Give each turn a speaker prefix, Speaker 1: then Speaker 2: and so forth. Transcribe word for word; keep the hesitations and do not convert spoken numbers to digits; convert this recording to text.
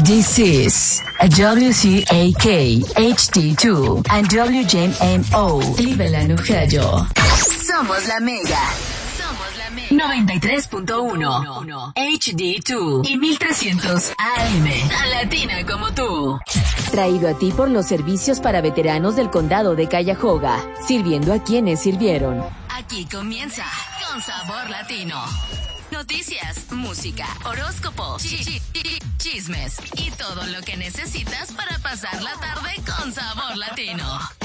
Speaker 1: This is W C A K H D two and W J M O Cleveland, Ohio. Somos la Mega. Somos la Mega. noventa y tres punto uno H D dos y mil trescientos A M. Tan latina como tú.
Speaker 2: Traído a ti por los servicios para veteranos del condado de Cuyahoga, sirviendo a quienes sirvieron.
Speaker 1: Aquí comienza Con Sabor Latino. Noticias, música, horóscopos, chi- chi- chi- chismes y todo lo que necesitas para pasar la tarde con sabor latino.